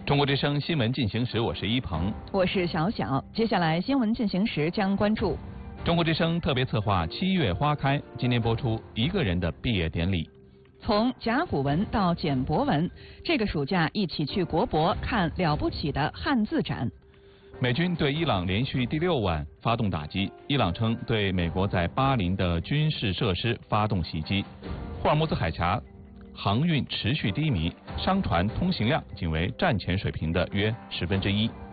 中国之声新闻进行时，我是一鹏， 我是小小。接下来新闻进行时将关注中国之声特别策划《7月花开》，今天播出一个人的毕业典礼。 从甲骨文到简帛文，这个暑假一起去国博看了不起的汉字展。 美军对伊朗连续第6晚发动打击，伊朗称对美国在巴林的军事设施发动袭击。霍尔木兹海峡航运持续低迷，商船通行量仅为战前水平的约1/10。